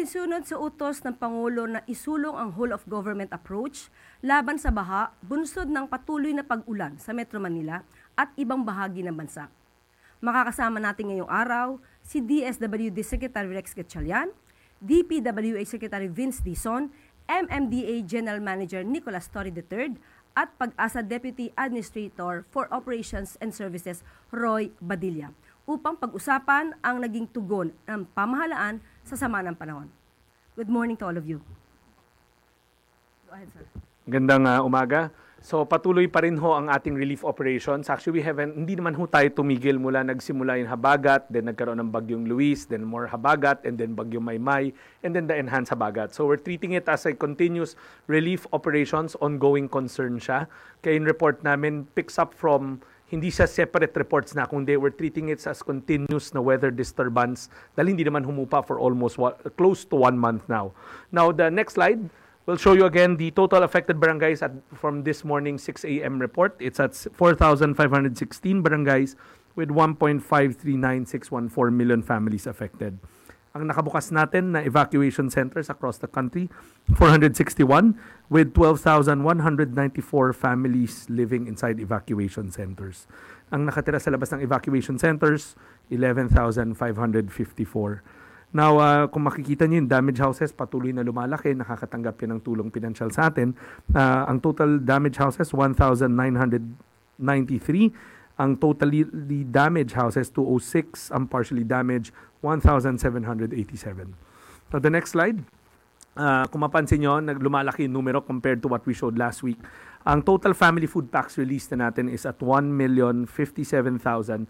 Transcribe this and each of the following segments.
Alinsunod sa utos ng Pangulo na isulong ang whole-of-government approach laban sa baha, bunsod ng patuloy na pag-ulan sa Metro Manila at ibang bahagi ng bansa. Makakasama natin ngayong araw si DSWD Secretary Rex Gatchalian, DPWH Secretary Vince Dizon, MMDA General Manager Nicolas Torre III, at Pag-asa Deputy Administrator for Operations and Services Roy Badilla, upang pag-usapan ang naging tugon ng pamahalaan sa sama ng panahon. Good morning to all of you. Go ahead, sir. Gandang umaga. So patuloy pa rin ho ang ating relief operations. Actually, hindi naman ho tayo tumigil mula nagsimula yung Habagat, then nagkaroon ng Bagyong Luis, then more Habagat, and then Bagyong Maymay, and then the enhanced Habagat. So we're treating it as a continuous relief operations, ongoing concern siya. Kaya yung report namin picks up from hindi siya separate reports na, kundi we're treating it as continuous na weather disturbance dahil hindi naman humupa for almost close to 1 month now. Now, the next slide will show you again the total affected barangays from this morning 6 a.m. report. It's at 4,516 barangays with 1.539614 million families affected. Ang nakabukas natin na evacuation centers across the country, 461 with 12,194 families living inside evacuation centers. Ang nakatira sa labas ng evacuation centers, 11,554. Now, kung makikita niyo yung damaged houses, patuloy na lumalaki, nakakatanggap yan ng tulong pinansyal sa atin. Ang total damaged houses, 1,993. Ang totally damaged houses, 206. Ang partially damaged, 1,787. So the next slide. Kung mapansin nyo, lumalaki yung numero compared to what we showed last week. Ang total family food packs released na natin is at 1,057,972.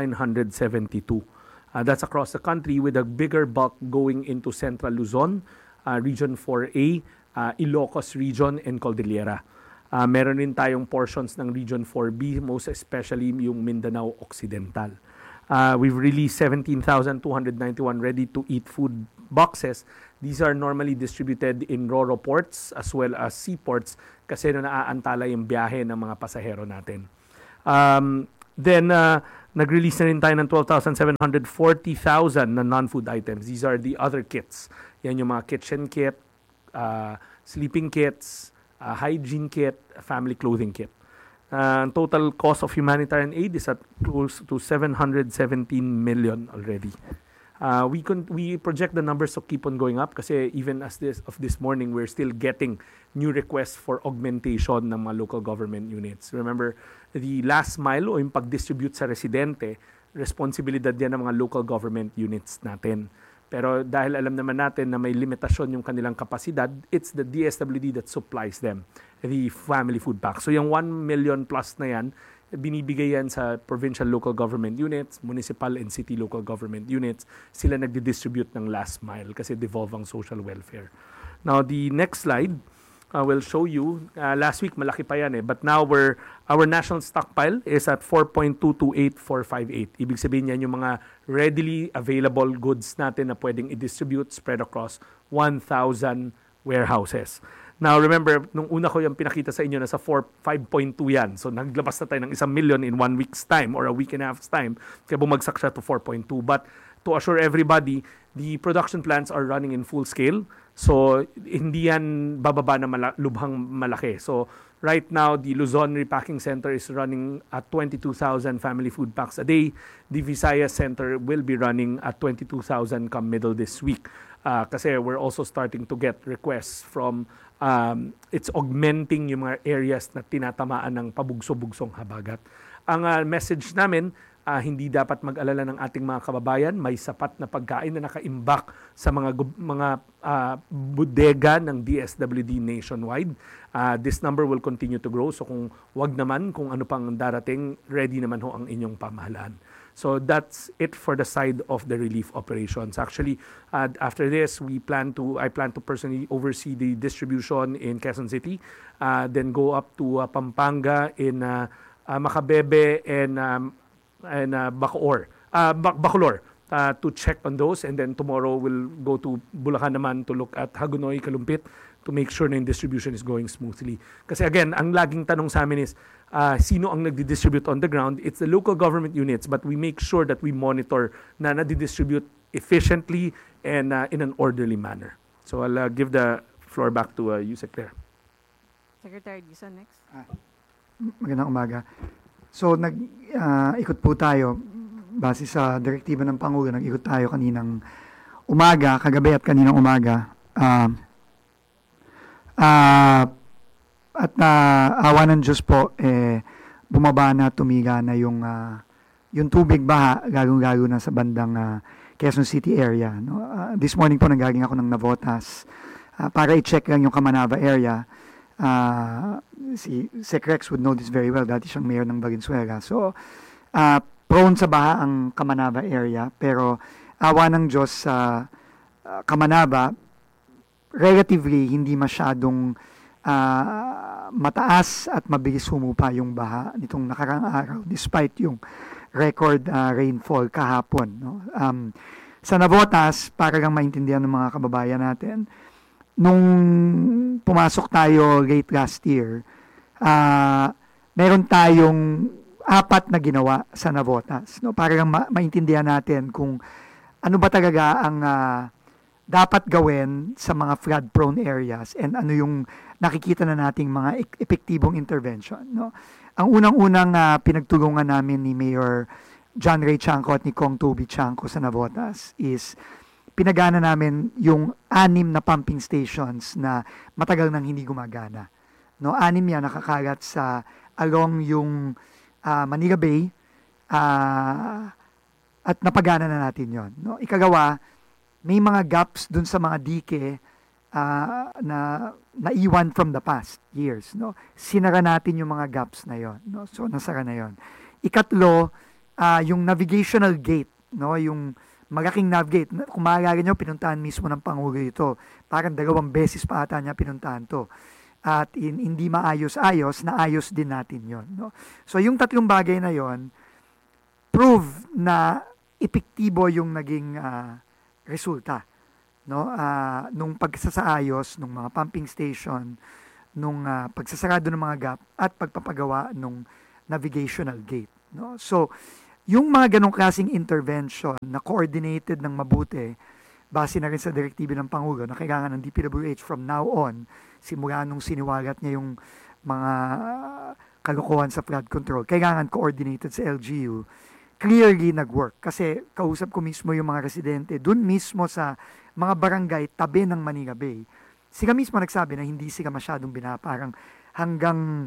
That's across the country with a bigger bulk going into Central Luzon, Region 4A, Ilocos Region, and Cordillera. Meron rin tayong portions ng Region 4B, most especially yung Mindanao Occidental. We've released 17,291 ready-to-eat food boxes. These are normally distributed in RoRo ports as well as seaports kasi naaantala yung biyahe ng mga pasahero natin. Then, nag-release na rin tayo ng 12,740,000 na non-food items. These are the other kits. Yan yung mga kitchen kit, sleeping kits, hygiene kit, family clothing kit. Total cost of humanitarian aid is at close to 717 million already. We project the numbers to keep on going up kasi even as this morning, we're still getting new requests for augmentation ng mga local government units. Remember, the last mile o yung pag-distribute sa residente, responsibilidad yan ng mga local government units natin. Pero dahil alam naman natin na may limitasyon yung kanilang kapasidad, it's the DSWD that supplies them the family food pack. So yung 1 million plus na yan, binibigay yan sa provincial local government units, municipal and city local government units. Sila nagdi-distribute ng last mile kasi devolve ang social welfare. Now, the next slide will show you, last week malaki pa yan but now our national stockpile is at 4.228458. Ibig sabihin yan yung mga readily available goods natin na pwedeng i-distribute spread across 1,000 warehouses. Now, remember, nung una ko yung pinakita sa inyo, nasa 5.2 yan. So, naglabas na tayo ng 1 million in 1 week's time or a week and a half's time. Kaya bumagsak siya to 4.2. But to assure everybody, the production plants are running in full scale. So, hindi yan bababa na lubhang malaki. So, right now, the Luzon Repacking Center is running at 22,000 family food packs a day. The Visayas Center will be running at 22,000 come middle this week. Kasi we're also starting to get requests from it's augmenting yung mga areas na tinatamaan ng pabugso-bugsong habagat. Ang message namin, hindi dapat mag-alala ng ating mga kababayan. May sapat na pagkain na nakaimbak sa mga bodega ng DSWD nationwide. This number will continue to grow. So kung wag naman, kung ano pang darating, ready naman ho ang inyong pamahalaan. So that's it for the side of the relief operations. Actually, after this, I plan to personally oversee the distribution in Quezon City, then go up to Pampanga, in Macabebe, and Bacolor to check on those, and then tomorrow we'll go to Bulacan naman to look at Hagonoy, Kalumpit to make sure na yung distribution is going smoothly. Kasi again, ang laging tanong sa amin is sino ang nagdi-distribute on the ground? It's the local government units, but we make sure that we monitor na nadi-distribute efficiently and in an orderly manner. So I'll give the floor back to you, Secretary. Secretary Dizon, next. Magandang umaga. So, ikot po tayo base sa direktiba ng Pangulo. Nag-ikot tayo kaninang umaga, kagabi at kaninang umaga. At awa ng Diyos po, bumaba na, tumiga na yung tubig baha, lalo na sa bandang Quezon City area. No? This morning po nanggaling ako ng Navotas para i-check lang yung Kamanava area. Si Sec Rex would know this very well, dati siyang mayor ng Valenzuela. So, prone sa baha ang Kamanava area, pero awa ng Diyos sa Kamanava, relatively hindi masyadong mataas at mabilis humupa yung baha nitong nakaraang araw despite yung record rainfall kahapon. No? Sa Navotas, para lang maintindihan ng mga kababayan natin, nung pumasok tayo late last year, meron tayong 4 na ginawa sa Navotas. No? Para lang maintindihan natin kung ano ba talaga ang dapat gawin sa mga flood-prone areas and ano yung nakikita na nating mga epektibong intervention. No? Ang unang-unang pinagtulungan namin ni Mayor John Ray Chanco at ni Kong Toby Chanco sa Navotas is pinagana namin yung 6 na pumping stations na matagal nang hindi gumagana. No, 6 yan nakakalat sa along yung Manila Bay at napagana na natin yon. No, ikagawa, may mga gaps dun sa mga dike na naiwan from the past years. No, sinara natin yung mga gaps na yon. No, so nasara na yon. Ikatlo, yung navigational gate, no, yung malaking navigate. Kung maalala nyo, pinuntahan mismo ng Pangulo ito. Parang 2 beses pa ata niya pinuntahan to. At hindi maayos-ayos, naayos din natin yon. No? So yung 3 bagay na yon, prove na epektibo yung naging resulta. No? Nung pagsasaayos, nung mga pumping station, nung pagsasarado ng mga gap, at pagpapagawa nung navigational gate. No? So, yung mga ganong klaseng intervention na coordinated ng mabuti, base na rin sa direktiba ng Pangulo na kailangan ng DPWH from now on, simula nung siniwalat niya yung mga kalokohan sa flood control, kailangan coordinated sa LGU, clearly nag-work. Kasi kausap ko mismo yung mga residente, dun mismo sa mga barangay tabi ng Manila Bay, sila mismo nagsabi na hindi sila masyadong parang hanggang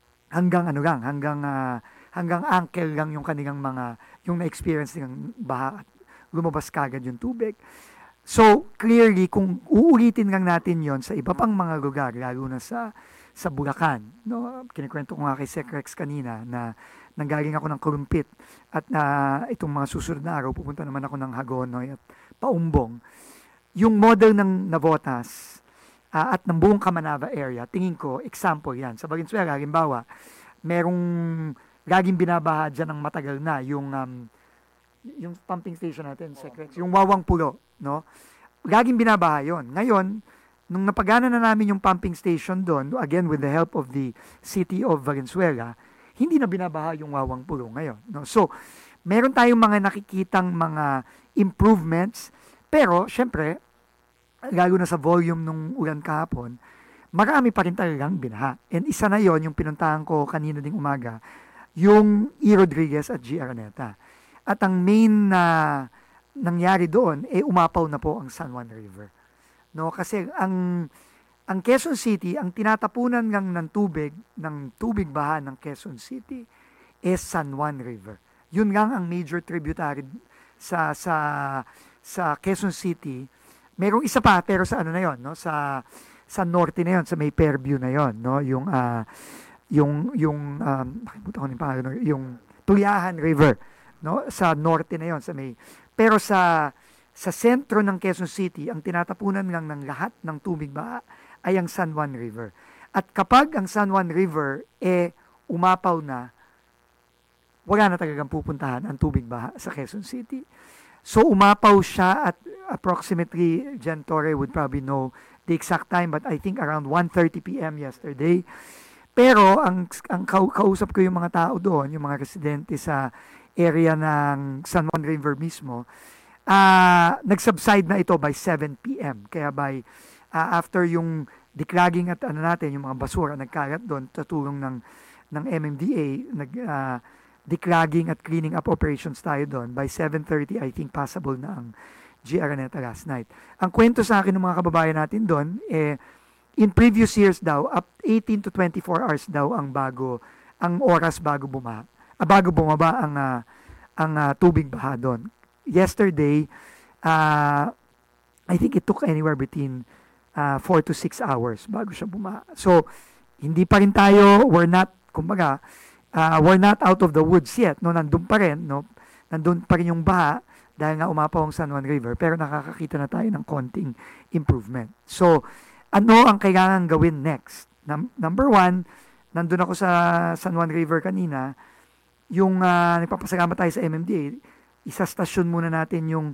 ankle lang yung kanilang yung na-experience nilang baha at lumabas kagad yung tubig. So, clearly, kung uulitin lang natin yon sa iba pang mga lugar, lalo na sa Bulacan, no? Kinikwento ko nga kay Sec Rex kanina na nanggaling ako ng Kurumpit at itong mga susunod na araw, pupunta naman ako ng Hagonoy at Paumbong. Yung model ng Navotas at ng buong Kamanava area, tingin ko, example yan. Sa Valenzuela, halimbawa, merong laging binabaha dyan ng matagal na yung pumping station natin, yung Wawang Pulo, no? Laging binabaha yon. Ngayon, nung napagana na namin yung pumping station doon, again with the help of the city of Valenzuela, hindi na binabaha yung Wawang Pulo ngayon, no? So, meron tayong mga nakikitang mga improvements, pero syempre, lalo na sa volume nung ulan kahapon, marami pa rin talagang binaha. And isa na yon yung pinuntahan ko kanina ding umaga, yung E. Rodriguez at G. Araneta. At ang main na nangyari doon, umapaw na po ang San Juan River. No, kasi ang Quezon City, ang tinatapunan lang ng tubig baha ng Quezon City is San Juan River. Yun lang ang major tributary sa Quezon City. Merong isa pa, pero sa ano na yon, no? Sa norte na yon, sa may Fairview na yon, no? Yung Tuliahan River, no, sa norte na yon, pero sa sentro ng Quezon City, ang tinatapunan lang ng lahat ng tubig baha ay ang San Juan River. At kapag ang San Juan River umapaw na, wala na talagang pupuntahan ang tubig baha sa Quezon City. So umapaw siya at approximately, Jen Torre would probably know the exact time, but I think around 1:30 p.m. yesterday. Pero ang kausap ko yung mga tao doon, yung mga residente sa area ng San Juan River mismo, Nag-subside na ito by 7 p.m. Kaya by after yung declogging at ano natin, yung mga basura nagkalat doon sa tulong ng MMDA, declogging at cleaning up operations tayo doon. By 7:30, I think passable na ang G. Araneta last night. Ang kwento sa akin ng mga kababayan natin doon, in previous years daw, up 18 to 24 hours daw ang oras bago bumaba ang tubig baha doon. Yesterday, I think it took anywhere between 4 to 6 hours bago siya bumaha. So, hindi pa rin tayo, we're not out of the woods yet. No, nandun pa rin, no? Nandun pa rin yung baha dahil nga umapaw ang San Juan River, pero nakakakita na tayo ng konting improvement. So, ano ang kailangan gawin next? Number one, nandun ako sa San Juan River kanina, yung nagpapasalamat tayo sa MMDA, isastasyon muna natin yung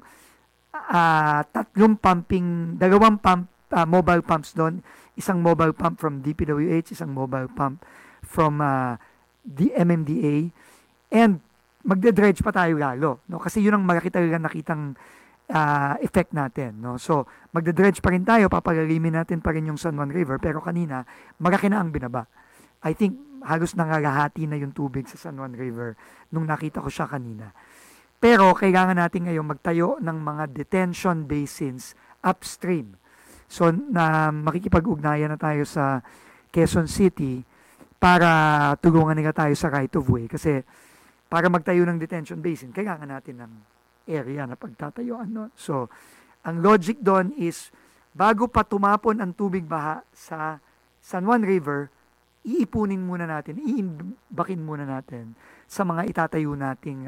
dalawang mobile pumps doon, isang mobile pump from DPWH, isang mobile pump from the MMDA, and magde-dredge pa tayo lalo, no? Kasi yun ang malaki talaga nakitang effect natin, no? So, magde-dredge pa rin tayo, papalalimin natin pa rin yung San Juan River, pero kanina, malaki na ang binaba. I think halos nangalahati na yung tubig sa San Juan River nung nakita ko siya kanina. Pero kailangan natin ngayon magtayo ng mga detention basins upstream. So, makikipag-ugnayan na tayo sa Quezon City para tulungan nila tayo sa right of way. Kasi para magtayo ng detention basin, kailangan natin ng area na pagtatayuan. No? So, ang logic doon is, bago pa tumapon ang tubig baha sa San Juan River, iipunin muna natin, iimbakin muna natin sa mga itatayo nating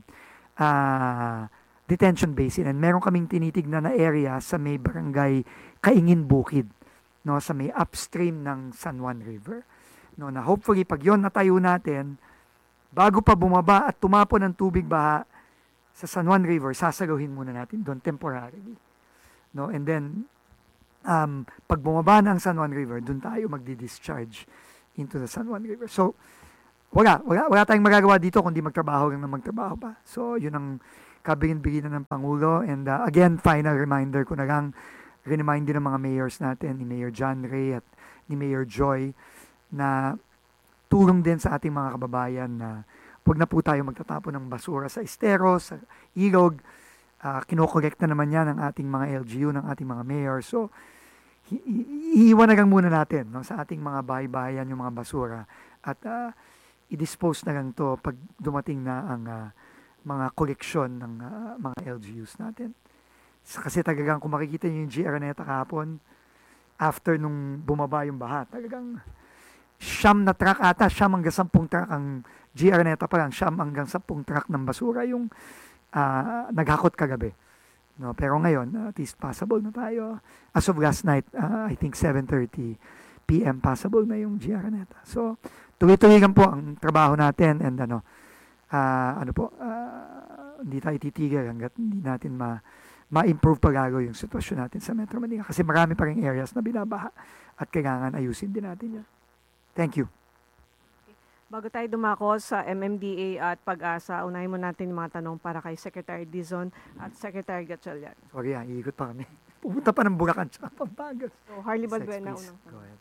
detention basin. And meron kaming tinitignan na area sa may barangay Kaingin Bukid, no, sa may upstream ng San Juan River. No, na hopefully pag yon natayo natin, bago pa bumaba at tumapon ang tubig baha sa San Juan River, sasaluhin muna natin doon temporarily. No, and then pag bumaba na ang San Juan River, doon tayo magdi-discharge into the San Juan River. So, wala tayong magagawa dito kundi magtrabaho lang na magtrabaho pa. So, yun ang kabigin-biginan ng Pangulo. And again, final reminder ko na lang, remind din ng mga mayors natin, ni Mayor John Ray at ni Mayor Joy, na tulong din sa ating mga kababayan na huwag na po tayo magtatapon ng basura sa estero, sa ilog. Kinokolekta naman yan ng ating mga LGU, ng ating mga mayor. So, iiwan na lang muna natin, no, sa ating mga bahay-bahayan yung mga basura at i-dispose na lang to pag dumating na ang mga koleksyon ng mga LGUs natin. Kasi talagang kung makikita nyo yung G. Araneta kahapon, after nung bumaba yung baha, talagang siyam hanggang 10 truck ang G. Araneta pa lang, 10 hanggang 10 truck ng basura yung naghakot kagabi. No, pero ngayon, at least possible na tayo. As of last night, I think 7:30 p.m. possible na yung G. Araneta. So, tuloy-tuloy lang po ang trabaho natin and hindi tayo titigil hanggat hindi natin ma-improve pagagaw yung sitwasyon natin sa Metro Manila. Kasi marami pa rin areas na binabaha at kailangan ayusin din natin yan. Thank you. Bago tayo dumako sa MMDA at Pag-asa, unahin mo natin yung mga tanong para kay Secretary Dizon at Secretary Gatchalian. Sorry, iikot pa kami. Pupunta pa ng Bulacan sa Pampagas. So, Harley Sex, Balbuena, please. unang Go tanong. ahead.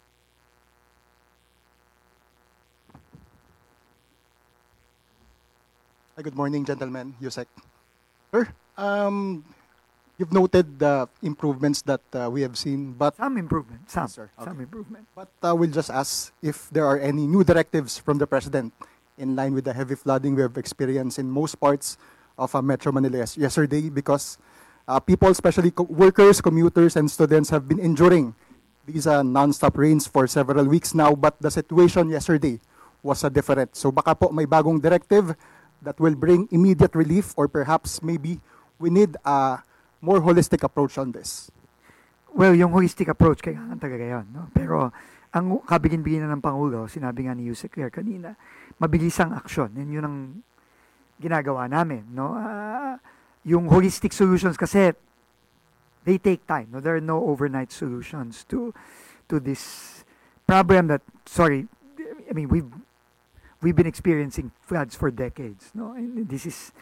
Hi, good morning, gentlemen. Yusek. Sir, you've noted the improvements that we have seen, but Some improvement. Some. Yes, sir. Some Okay. improvement. we'll just ask if there are any new directives from the President in line with the heavy flooding we have experienced in most parts of Metro Manila yesterday, because people, especially workers, commuters, and students, have been enduring these non-stop rains for several weeks now, but the situation yesterday was different. So baka po may bagong directive that will bring immediate relief, or perhaps maybe we need a more holistic approach on this. Well, yung holistic approach, kailangan talaga yun. No? Pero ang kabigin-biginan ng Pangulo, sinabi nga ni Yusek Claire kanina, mabilisang aksyon. Yan yun ang ginagawa namin. No? Yung holistic solutions kasi, they take time. No? There are no overnight solutions to this problem that, we've been experiencing floods for decades. No? And this is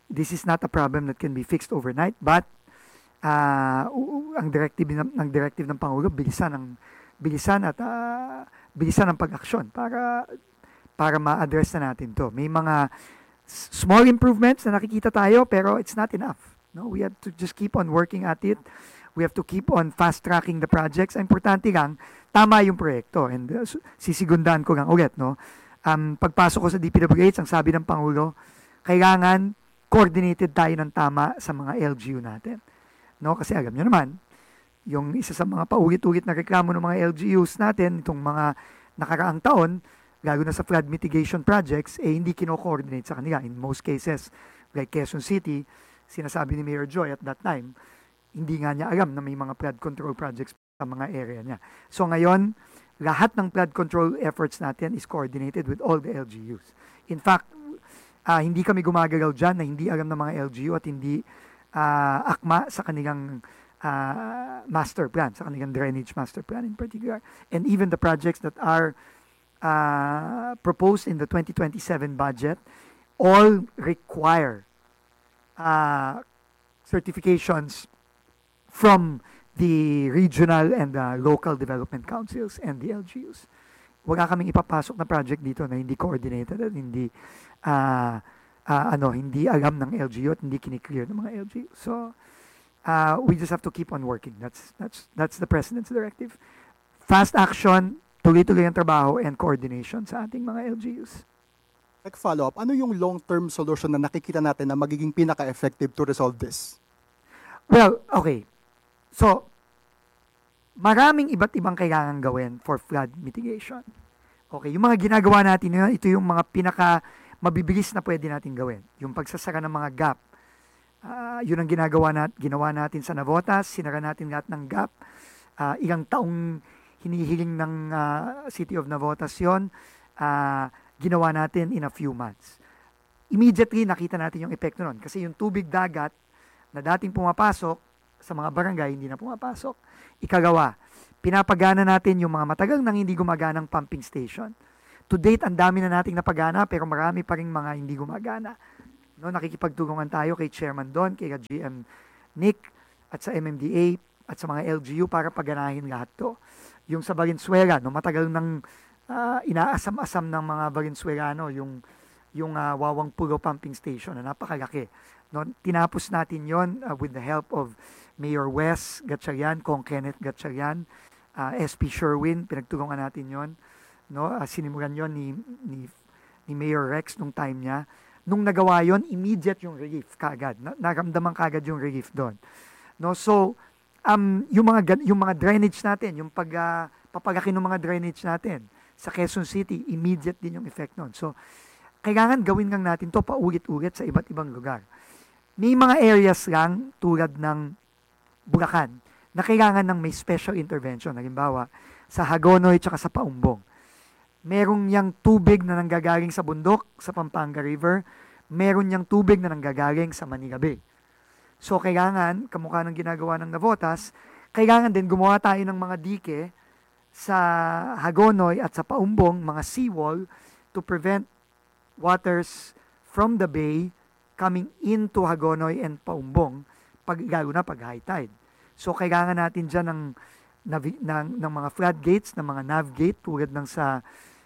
this is not a problem that can be fixed overnight, but ang directive ng Pangulo, bilisan at bilisan ang pag-aksyon para ma-address na natin to. May mga small improvements na nakikita tayo, pero it's not enough. No, we have to just keep on working at it. We have to keep on fast-tracking the projects. Ang importante lang, tama yung proyekto. And sisigundan ko lang ulit, no? Pagpasok ko sa DPWH, ang sabi ng Pangulo, kailangan coordinated tayo ng tama sa mga LGU natin. No? Kasi alam nyo naman, yung isa sa mga paulit-ulit na reklamo ng mga LGUs natin, itong mga nakaraang taon, lalo na sa flood mitigation projects, hindi kino-coordinate sa kanila. In most cases, like Quezon City, sinasabi ni Mayor Joy at that time, hindi nga niya alam na may mga flood control projects sa mga area niya. So ngayon, lahat ng flood control efforts natin is coordinated with all the LGUs. In fact, hindi kami gumagalaw dyan na hindi alam ng mga LGU at hindi akma sa kanilang master plan, sa kanilang drainage master plan in particular. And even the projects that are proposed in the 2027 budget all require certifications from the regional and local development councils and the LGUs. Wala kaming ipapasok na project dito na hindi coordinated at hindi hindi alam ng LGU at hindi kiniklear ng mga LGU. So we just have to keep on working. That's the President's directive. Fast action, tuloy-tuloy ang trabaho and coordination sa ating mga LGUs. Like follow-up, ano yung long-term solution na nakikita natin na magiging pinaka-effective to resolve this? Well, okay. So, maraming iba't ibang kailangan gawin for flood mitigation. Okay, yung mga ginagawa natin yun, ito yung mga pinaka mabibilis na pwede natin gawin. Yung pagsasara ng mga gap. Yun ang ginawa natin sa Navotas, sinara natin lahat ng gap. Ilang taong hinihiling ng City of Navotas yun, ginawa natin in a few months. Immediately, nakita natin yung epekto nun. Kasi yung tubig dagat na dating pumapasok, sa mga barangay, hindi na pumapasok. Ikagawa, pinapagana natin yung mga matagal nang hindi gumaganang pumping station. To date, ang dami na nating napagana, pero marami pa rin mga hindi gumagana. No, nakikipagtulungan tayo kay Chairman Don, kay GM Nick, at sa MMDA, at sa mga LGU para paganahin lahat to. Yung sa Valenzuela, no, matagal nang inaasam-asam ng mga Valenzuelano, yung Wawang Pulo Pumping Station na napakalaki. No, tinapos natin yon with the help of Mayor Wes Gatchalian, Kong Kenneth Gatchalian, SP Sherwin, pinagtulungan natin yon. No, sinimulan yon ni Mayor Rex nung time niya. Nung nagawa yon, immediate yung relief kagad. Naramdaman kagad yung relief doon. No, so yung mga drainage natin, yung papalaki ng mga drainage natin sa Quezon City, immediate din yung effect noon. So kailangan gawin lang natin to paulit-ulit sa iba't ibang lugar. May mga areas lang tulad ng Bulacan na kailangan ng may special intervention. Halimbawa, sa Hagonoy at sa Paumbong. Merong yang tubig na nanggagaling sa bundok, sa Pampanga River. Meron yang tubig na nanggagaling sa Manila Bay. So, kailangan, kamukha ng ginagawa ng Navotas, kailangan din gumawa tayo ng mga dike sa Hagonoy at sa Paumbong, mga seawall, to prevent waters from the bay coming into Hagonoy and Paumbong, lalo na pag high tide. So, kailangan natin dyan ng mga floodgates, ng mga navgate, tulad ng sa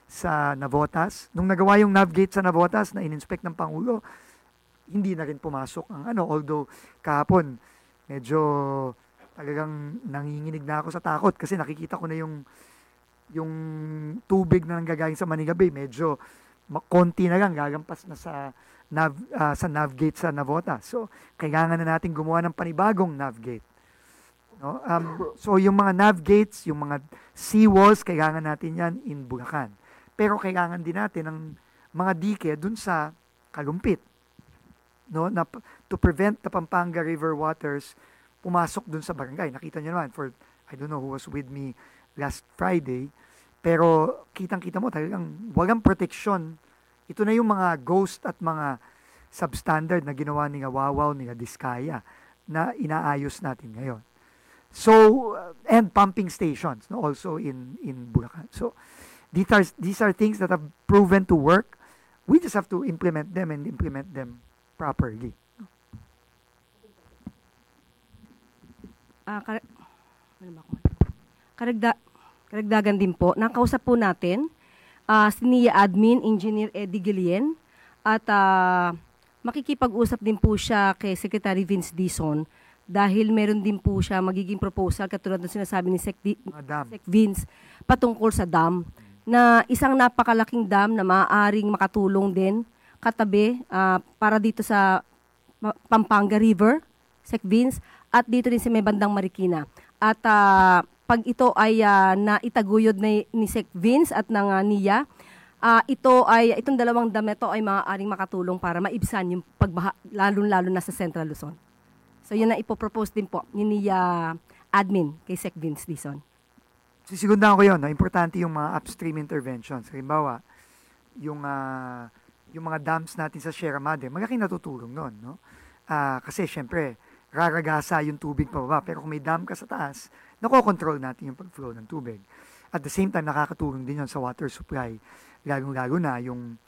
Navotas. Nung nagawa yung navgate sa Navotas na in-inspect ng Pangulo, hindi na rin pumasok ang although kahapon, medyo talagang nanginginig na ako sa takot kasi nakikita ko na yung tubig na nanggagaling sa Manila Bay, medyo konti na lang, gagampas na sa navgate sa Navotas. So, kailangan na natin gumawa ng panibagong navgate. No? So, yung mga navgates, yung mga seawalls, kailangan natin yan in Bulacan. Pero kailangan din natin ng mga dike dun sa Kalumpit. No? To prevent the Pampanga River waters pumasok dun sa barangay. Nakita nyo naman, I don't know who was with me last Friday, pero kitang-kita mo talagang walang proteksyon. Ito na yung mga ghost at mga substandard na ginawa ni Wawaw, ni Diskaya na inaayos natin ngayon. So, and pumping stations, no, also in Bulacan. So, these are things that have proven to work. We just have to implement them and implement them properly. ano ba ako? Karagdagan din po, nakausap po natin si NIA Admin Engineer Eddie Guillen at makikipag-usap din po siya kay Secretary Vince Dizon dahil meron din po siya magiging proposal katulad ng sinasabi ni Sec Vince patungkol sa dam na isang napakalaking dam na maaaring makatulong din katabi para dito sa Pampanga River, Sec Vince, at dito din sa may bandang Marikina. At pag ito ay naitaguyod ni Sec Vince at ng NIA, itong dalawang dam na ito ay maaaring makatulong para maibsan yung pagbaha, lalo na sa Central Luzon. So yun na ipopropose din po ni NIA Admin kay Sec Vince Dizon. Sisigundaan ko yun, no? Importante yung mga upstream interventions. Halimbawa, yung mga dams natin sa Sierra Madre, malaking natutulong nun. No? Kasi syempre, raragasa yung tubig pababa. Pero kung may dam ka sa taas, nakokontrol natin yung pag-flow ng tubig. At the same time, nakakatulong din yun sa water supply. Lalo na yung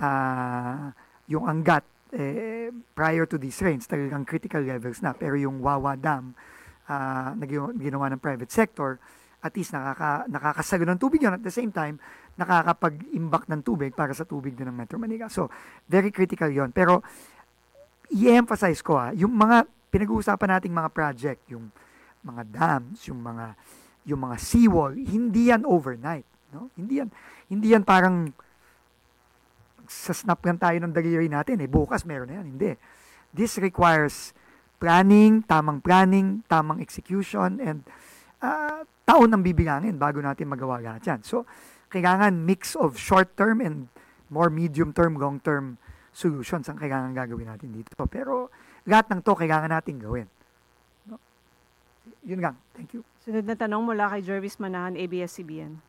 Angat, prior to these rains, talagang critical levels na. Pero yung Wawa Dam, na ginawa ng private sector, at least nakakasalo ng tubig yun. At the same time, nakakapag-imbak ng tubig para sa tubig din ng Metro Manila. So, very critical yon. Pero, i-emphasize ko yung mga pinag-uusapan nating mga project, yung mga dams, yung mga seawall, hindi yan overnight. No? Hindi yan parang sa-snap lang tayo ng daliri natin. Bukas meron na yan. Hindi. This requires planning, tamang execution, and taon ang bibilangin bago natin magawa lahat yan. So, kailangan mix of short-term and more medium-term, long-term solutions ang kailangan gagawin natin dito. Pero lahat ng to kailangan natin gawin. No? Yun lang. Thank you. Sunod na tanong mula kay Jervis Manahan, ABS-CBN.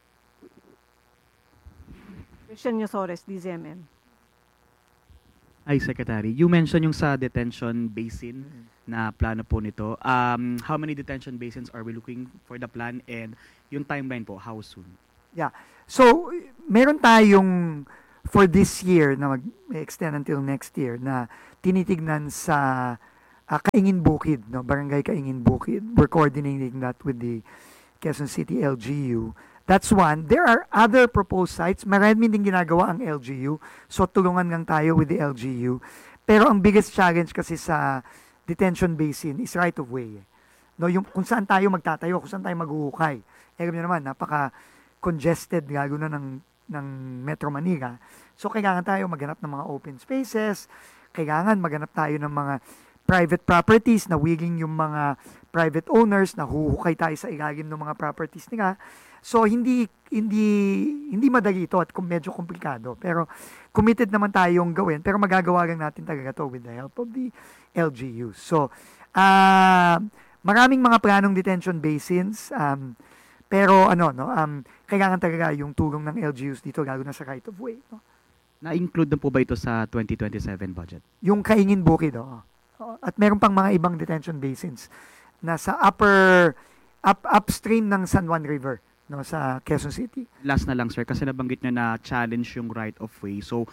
Christian Yosores, DZMM. Hi, Secretary. You mentioned yung sa detention basin na plano po nito. How many detention basins are we looking for the plan, and yung timeline po, how soon? Yeah. So, meron tayong for this year na mag-extend until next year na tinitignan sa Kaingin Bukid, no? Barangay Kaingin Bukid. We're coordinating that with the Quezon City LGU. That's one. There are other proposed sites. Marami din ginagawa ang LGU. So, tulungan lang tayo with the LGU. Pero ang biggest challenge kasi sa detention basin is right of way. No, yung kung saan tayo magtatayo, kung saan tayo maghuhukay. Alam niyo naman, napaka-congested lalo na ng Metro Manila. So, kailangan tayo maghanap ng mga open spaces. Kailangan maghanap tayo ng mga private properties na willing yung mga private owners na huhukay tayo sa ilalim ng mga properties nila. So, hindi madali ito at medyo komplikado. Pero, committed naman tayong gawin. Pero magagawa lang natin talaga to with the help of the LGU. So, maraming mga planong detention basins. Pero, kailangan talaga yung tulong ng LGUs dito, lalo na sa right of way. No? Na-include na po ba ito sa 2027 budget? Yung Kaingin Bukid, At meron pang mga ibang detention basins na sa upstream ng San Juan River, no, sa Quezon City. Last na lang, sir, kasi nabanggit nyo na challenge yung right of way. So,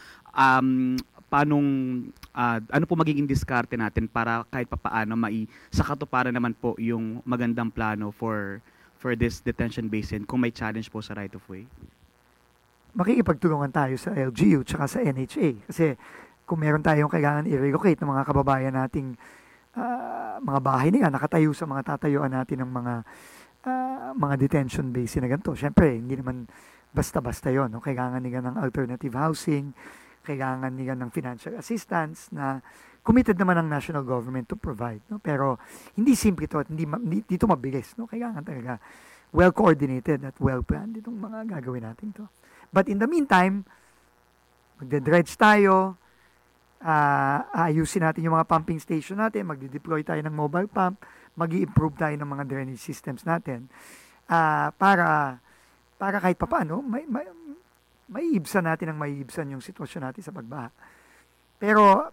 ano po magiging diskarte natin para kahit papaano sa katuparan naman po yung magandang plano for this detention basin kung may challenge po sa right of way? Makikipagtulungan tayo sa LGU tsaka sa NHA. Kasi kung meron tayong kailangan i-relocate ng mga kababayan nating mga bahay nila, nakatayo sa mga tatayuan natin ng mga detention basin na ganito. Siyempre, hindi naman basta-basta yon. No? Kailangan nila ng alternative housing, kailangan nila ng financial assistance na committed naman ang national government to provide. No? Pero hindi simple ito at hindi ito mabilis. No? Kailangan talaga well-coordinated at well-planned itong mga gagawin natin to. But in the meantime, magde-dredge tayo, ayusin natin yung mga pumping station natin, magde-deploy tayo ng mobile pump, mag-i-improve tayo ng mga drainage systems natin para kahit papaano maiibsan natin yung sitwasyon natin sa pagbaha. Pero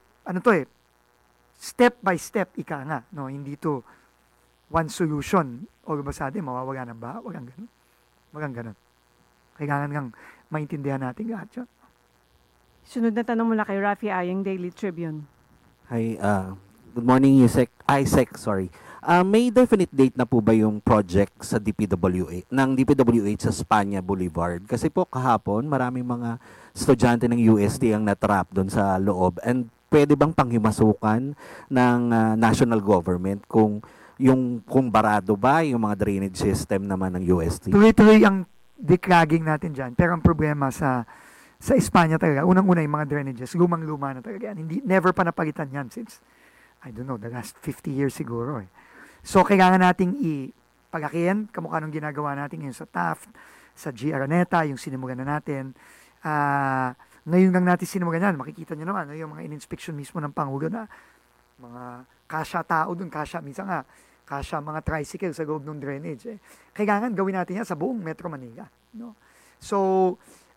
step by step ika nga, no? Hindi to one solution all of a sudden mawawala ng baha, walang ganun. Kailangan ngang maintindihan natin lahat yun. Sunod na tanong mula kay Rafi Ayeng, Daily Tribune. Hi, good morning, Isaac. May definite date na po ba yung project sa DPWH sa Spanya Boulevard? Kasi po kahapon, maraming mga estudyante ng UST ang natrap doon sa loob. And pwede bang panghimasukan ng national government kung barado ba yung mga drainage system naman ng UST? Tuloy-tuloy ang declogging natin dyan. Pero ang problema sa Espanya talaga, unang-una yung mga drainages, lumang-luma na talaga yan. Never pa napalitan yan since, I don't know, the last 50 years siguro eh. So, kailangan nating ipalakihan, kamukha nung ginagawa natin ngayon sa Taft, sa G. Araneta, yung sinimulan na natin. Ngayon lang natin sinimulan yan, makikita nyo naman, yung mga in-inspection mismo ng Pangulo na mga kasya tao dun, minsan nga, kasya mga tricycle sa loob ng drainage. Kailangan gawin natin yan sa buong Metro Manila. No? So,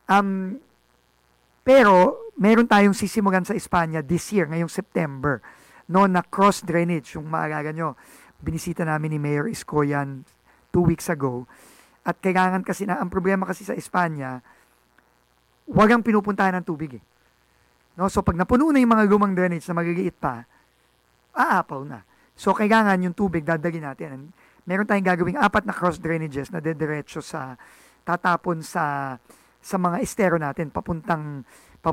pero, meron tayong sisimulan sa Espanya this year, ngayong September, no, na cross drainage. Yung maalala nyo, binisita namin ni Mayor Isko yan 2 weeks ago. At kailangan kasi ang problema kasi sa Espanya, walang pinupuntahan ng tubig eh. No? So, pag napuno na yung mga lumang drainage na maliliit pa, aapaw na. So, kailangan yung tubig, dadali natin. And meron tayong gagawing 4 na cross drainages na dediretso tatapon sa mga estero natin papuntang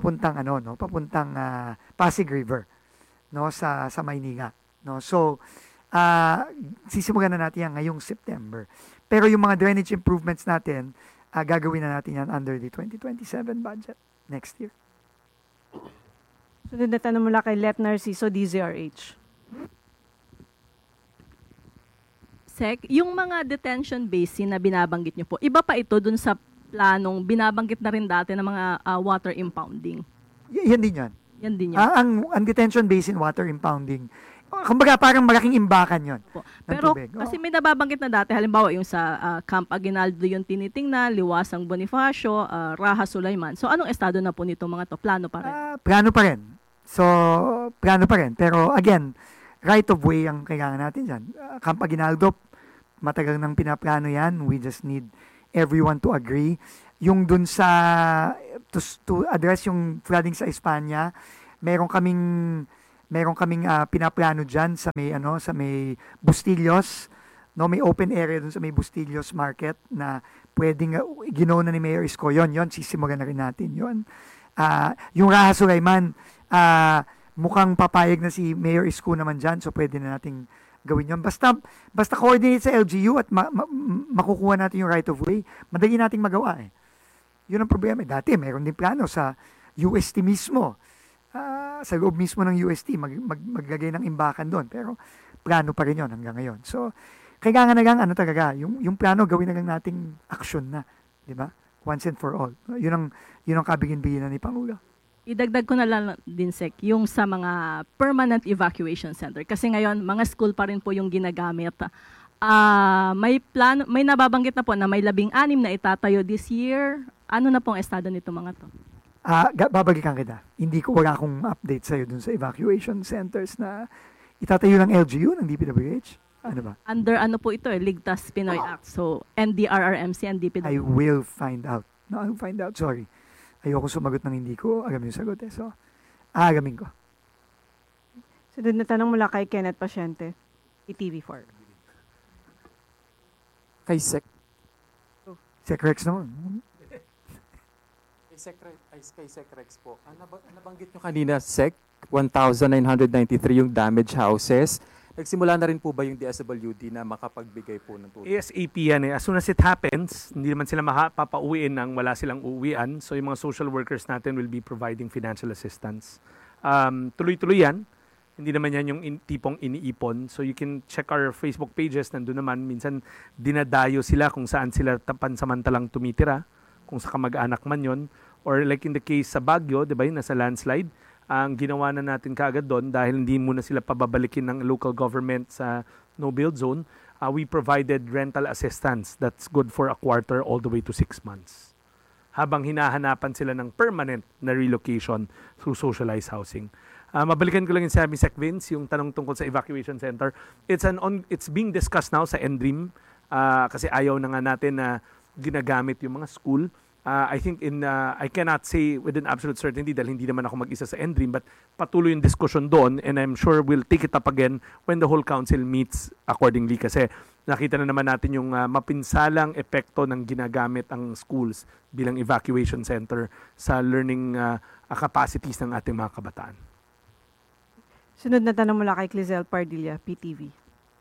Pasig River, no, sa Maynila, no. So sisimulan na natin yan ngayong September. Pero yung mga drainage improvements natin, gagawin na natin yan under the 2027 budget next year. Sunod na tanong mula kay Let Narciso, DZRH. Sec, yung mga detention basin na binabanggit nyo po, iba pa ito dun sa planong binabanggit na rin dati ng mga water impounding? Yan din yan. Yan din yan. Ang detention basin water impounding, kumbaga parang malaking imbakan yon. Pero kasi may nababanggit na dati, halimbawa yung sa Camp Aguinaldo yung tinitingnan, Liwasang Bonifacio, Raha Sulaiman. So anong estado na po nito mga to? Plano pa rin? Plano pa rin. So, plano pa rin. Pero again, right of way ang kailangan natin dyan. Camp Aguinaldo, matagal nang pinaplano yan. We just need everyone to agree. Yung dun to address yung flooding sa Espanya, meron kaming pinaplano diyan sa may Bustillos, no, may open area dun sa may Bustillos Market na pwedeng ginawa ni Mayor Isko yon sisimulan na rin natin yon. Yung Raha Sulaiman, mukhang papayag na si Mayor Isko naman diyan, so pwede na nating gawin yun. Basta coordinate sa LGU at makukuha natin yung right of way, madali nating magawa eh. Yun ang problema. Dati, mayroon din plano sa UST mismo. Sa loob mismo ng UST, maglagay ng imbakan doon. Pero, plano pa rin yun hanggang ngayon. So, kailangan na lang, yung plano, gawin na lang nating action na. Di ba? Once and for all. Yun ang kabigin-biginan ni Pangulo. Idagdag ko na lang din, Sec, yung sa mga permanent evacuation center. Kasi ngayon, mga school pa rin po yung ginagamit. May nababanggit na po na may 16 na itatayo this year. Ano na pong estado nito mga to? Babalikan kita. Wala akong update sa'yo dun sa evacuation centers na itatayo ng LGU, ng DPWH. Ano ba? Under ano po ito Ligtas Pinoy Act. So, NDRRMC and DPWH. I will find out. No, I'll find out. Sorry. Ayoko sumagot ng hindi ko alam yung sagot eh. So, aagamin ko. Sunod na tanong mula kay Kenneth Pasyente, ETV4. Kay Sec. Sec Rex naman. Kay Sec Rex po. Nabanggit nyo kanina, Sec, 1,993 yung damaged houses. Nagsimula na rin po ba yung DSWD na makapagbigay po ng tulong? ASAP yan eh. As soon as it happens, hindi naman sila papauwiin nang wala silang uuwian. So yung mga social workers natin will be providing financial assistance. Tuloy-tuloy yan. Hindi naman yan yung tipong iniipon. So you can check our Facebook pages. Nandun naman, minsan dinadayo sila kung saan sila pansamantalang tumitira. Kung sa kamag-anak man yon. Or like in the case sa Baguio, di ba yun, nasa landslide. Ang ginawa na natin kaagad doon dahil hindi muna sila pababalikin ng local government sa no-build zone, we provided rental assistance that's good for a quarter all the way to 6 months. Habang hinahanapan sila ng permanent na relocation through socialized housing. Mabalikan ko lang yung sabi Sec Vince, yung tanong tungkol sa evacuation center. It's being discussed now sa NDREAM kasi ayaw na nga natin na ginagamit yung mga school. I think I cannot say with an absolute certainty dahil hindi naman ako mag-isa sa NDREAM, but patuloy yung discussion doon, and I'm sure we'll take it up again when the whole council meets accordingly, kasi nakita na naman natin yung mapinsalang epekto ng ginagamit ang schools bilang evacuation center sa learning capacities ng ating mga kabataan. Sunod na tanong mula kay Clizel Pardilla, PTV.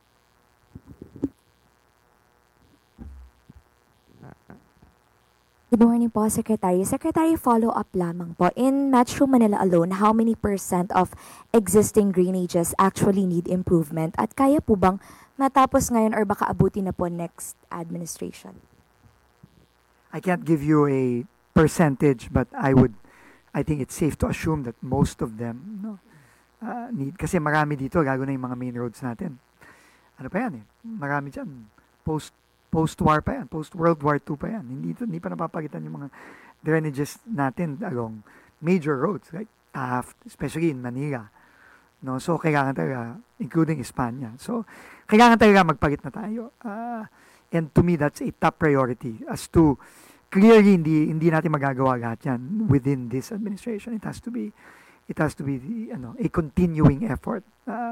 Good morning po, Secretary. Secretary, follow-up lamang po. In Metro Manila alone, how many % of existing drainages actually need improvement? At kaya po bang matapos ngayon or baka abuti na po next administration? I can't give you a percentage, but I think it's safe to assume that most of them need. Kasi marami dito, gago na yung mga main roads natin. Ano pa yan eh? Marami dyan. Post-war pa yan. Post-World War II pa yan. Hindi pa napapagitan yung mga drainages natin along major roads, like Taft, especially in Manila. No? So, kailangan talaga, including Espanya. So, kailangan talaga magpagit na tayo. And to me, that's a top priority. As to, clearly, hindi natin magagawa lahat yan within this administration. It has to be a continuing effort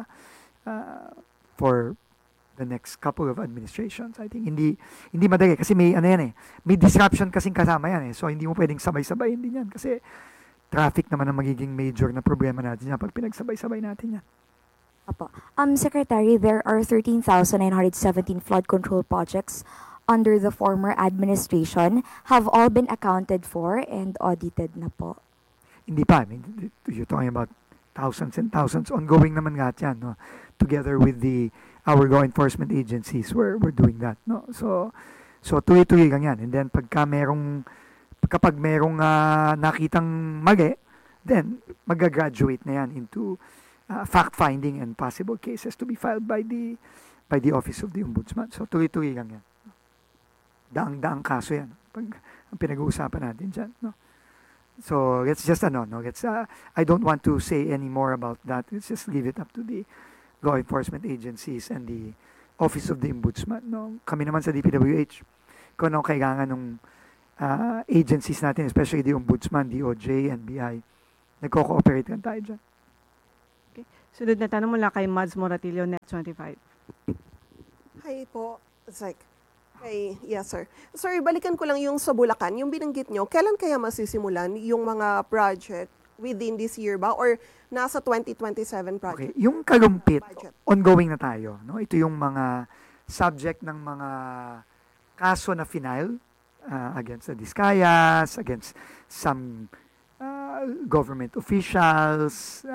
for the next couple of administrations. I think hindi madali kasi may may disruption kasing kasama yan eh. So hindi mo pwedeng sabay-sabay din yan kasi traffic naman ang magiging major na problema natin yan pag pinagsabay-sabay natin yan. Apo. Secretary, there are 13,917 flood control projects under the former administration. Have all been accounted for and audited na po? Hindi pa. I mean, you're talking about thousands and thousands. Ongoing naman lahat yan, no? Together with our law enforcement agencies, we're doing that, no? So tuloy-tuloy lang yan. And then kapag merong nakitang mali, then mag-graduate na yan into fact-finding and possible cases to be filed by the Office of the Ombudsman. So tuloy-tuloy lang yan. Daang-daang kaso yan. Ang pinag-uusapan natin dyan, no? So let's just I don't want to say any more about that. Let's just leave it up to the law enforcement agencies and the Office of the Ombudsman. No? Kami naman sa DPWH, kung ano kailangan ng agencies natin, especially the Ombudsman, DOJ, NBI, nagko-cooperate lang tayo dyan. Okay. Sunod na tanong mula kay Mads Moratillo, Net 25. Hi po, Zek. Yes, sir. Sir, balikan ko lang yung sa Bulacan, yung binanggit nyo, kailan kaya masisimulan yung mga project within this year ba? Or nasa 2027 project? Okay. Yung Kalumpit, ongoing na tayo. No? Ito yung mga subject ng mga kaso na final against the Discayas, against some government officials.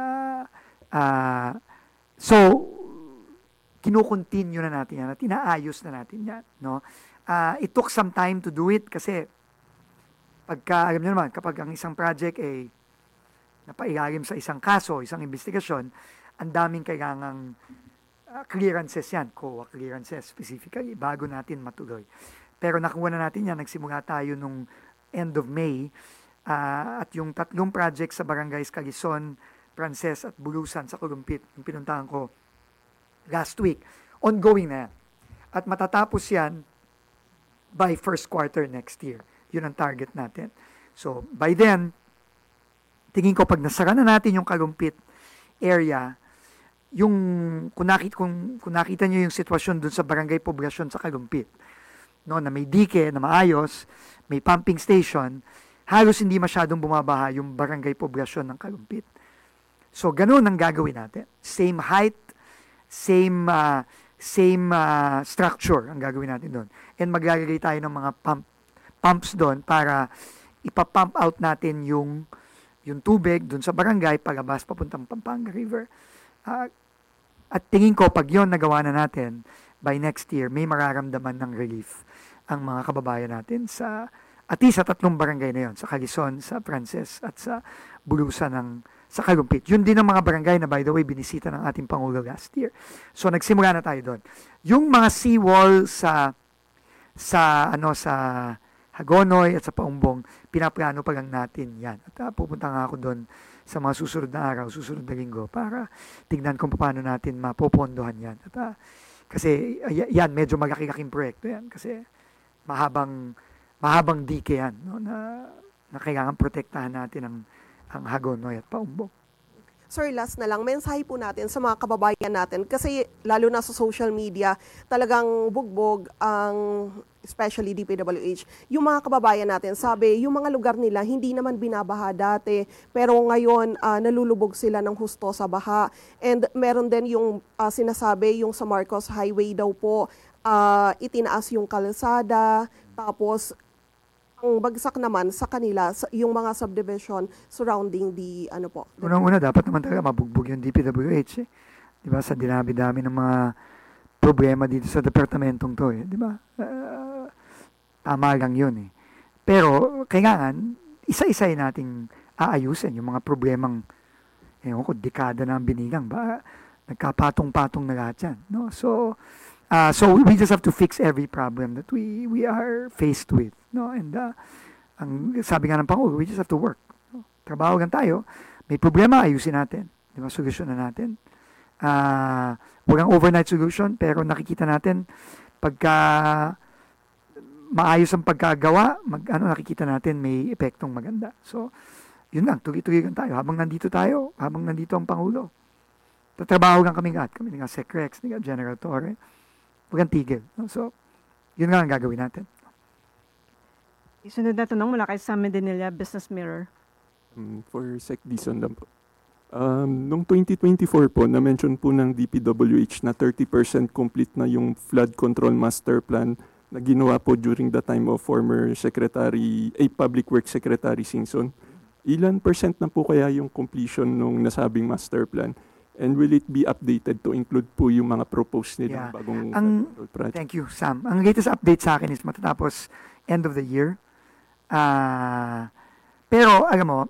So, kinukontinue na natin yan at inaayos na natin yan. No? It took some time to do it kasi alam nyo naman, kapag ang isang project ay napailalim sa isang kaso, isang investigasyon, ang daming kailangang clearances yan, COA clearances specifically, bago natin matuloy. Pero nakuha na natin yan, nagsimula tayo nung end of May, at yung 3 projects sa barangays Calizon, Frances at Bulusan sa Kalumpit, yung pinuntahan ko last week, ongoing na yan. At matatapos yan by first quarter next year. Yun ang target natin. So, by then, tingin ko pag nasara na natin yung Kalumpit area, yung kung nakita nyo yung sitwasyon dun sa barangay poblasyon sa Kalumpit, no, na may dike na maayos, may pumping station, halos hindi masyadong bumabaha yung barangay poblasyon ng Kalumpit. So, ganun ang gagawin natin. Same height, same structure ang gagawin natin doon. And maglalagay tayo ng mga pumps doon para ipapump out natin yung tubig doon sa barangay palabas papuntang Pampanga River. At tingin ko pag yon nagawa na natin by next year, may mararamdaman ng relief ang mga kababayan natin sa 3 barangay na yon, sa Calizon, sa Frances at sa Bulusan sa Kalumpit. Yun din ang mga barangay na by the way binisita ng ating Pangulo last year. So nagsimula na tayo doon. Yung mga seawall sa Hagonoy at sa Paumbong, pinaplano pa lang natin yan. At pupunta nga ako doon sa mga susunod na araw, susunod na linggo para tignan kung paano natin mapopondohan yan. At kasi yan, medyo malaki-laking proyekto yan kasi mahabang mahabang dike yan, no, na kailangan protektahan natin ang Hagonoy at Paumbong. Sir, last na lang, mensahe po natin sa mga kababayan natin kasi lalo na sa social media, talagang bugbog ang especially DPWH. Yung mga kababayan natin, sabi, yung mga lugar nila hindi naman binabaha dati, pero ngayon nalulubog sila ng husto sa baha. And meron din yung sinasabi, yung sa Marcos Highway daw po, itinaas yung kalsada, tapos ang bagsak naman sa kanila, yung mga subdivision surrounding the, Unang-una, dapat naman talaga mabugbog yung DPWH. Di ba? Sa dinami-dami ng mga problema dito sa departamentong to. Di ba? Tama lang yun. Pero, kailangan, isa-isay nating aayusin yung mga problemang, dekada na ang binigang. Ba? Nagkapatong-patong na lahat yan. No? So we just have to fix every problem that we are faced with. No? And ang sabi nga ng Pangulo, we just have to work. No? Trabaho lang tayo. May problema, ayusin natin. Di ba? Solusyonan natin. Walang overnight solution, pero nakikita natin pagka maayos ang pagkagawa, nakikita natin may epektong maganda. So, yun lang, tuloy-tuloy lang tayo. Habang nandito ang Pangulo, tatrabaho lang kami lahat. Kami nga Secrex, nga General Torre. Walang tigil. So, yun nga ang gagawin natin. Isunod na tanong mula kay Sam Medinilla, Business Mirror. For Sec Dizon lang po. Noong 2024 po, na-mention po ng DPWH na 30% complete na yung flood control master plan na ginawa po during the time of former Public Works Secretary Singson. Ilan percent na po kaya yung completion nung nasabing master plan? And will it be updated to include po yung mga proposed nilang bagong project? Thank you, Sam. Ang latest update sa akin is matatapos end of the year. Pero, alam mo,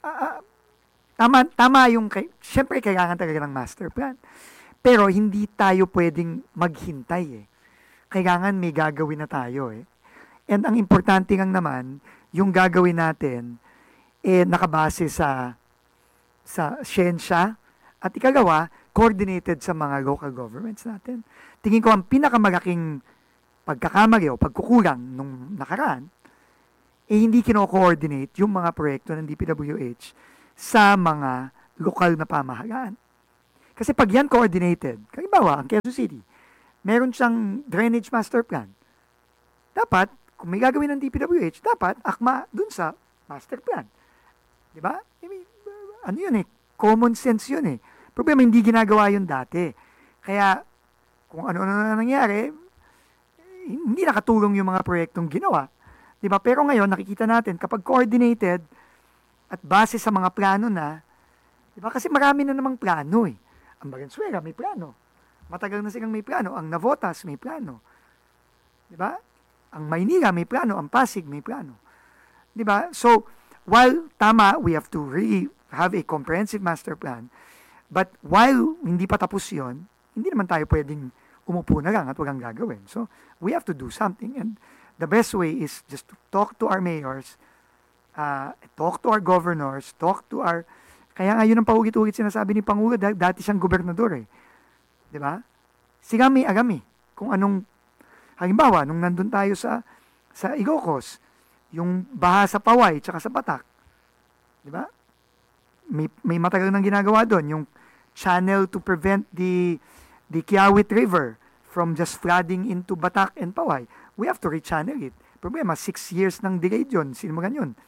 tama yung, syempre kailangan talaga ng master plan. Pero, hindi tayo pwedeng maghintay Kailangan may gagawin na tayo And ang importante lang naman, yung gagawin natin, nakabase sa siyensya, at ikalawa, coordinated sa mga local governments natin. Tingin ko ang pinakamalaking pagkakamali o pagkukulang nung nakaraan, hindi kino-coordinate yung mga proyekto ng DPWH sa mga lokal na pamahalaan. Kasi pag yan coordinated, halimbawa, ang Quezon City, meron siyang drainage master plan. Dapat, kung may gagawin ng DPWH, dapat akma dun sa master plan. Di ba? Ano yun Common sense yun Problema, hindi ginagawa yun dati. Kaya, kung ano na nangyari, hindi nakatulong yung mga proyektong ginawa. Diba? Pero ngayon, nakikita natin, kapag coordinated at base sa mga plano na, diba? Kasi marami na namang plano Ang Valenzuela may plano. Matagal na silang may plano. Ang Navotas may plano. Diba? Ang Maynila may plano. Ang Pasig may plano. Diba? So, while tama, we have to really have a comprehensive master plan, but while hindi pa tapos yun, hindi naman tayo pwedeng umupo na lang at walang gagawin. So, we have to do something. And the best way is just to talk to our mayors, talk to our governors, kaya nga yun ang paulit-ulit sinasabi ni Pangulo, dati siyang gobernador Di ba? Sila may alam kung anong, halimbawa, nung nandun tayo sa Ilocos, yung baha sa Paway, tsaka sa Batak. Di ba? May matagal nang ginagawa doon, yung channel to prevent the Kiawit River from just flooding into Batak and Paway. We have to rechannel it. Problema, 6 years nang delayed yun. Sino mo ganyan?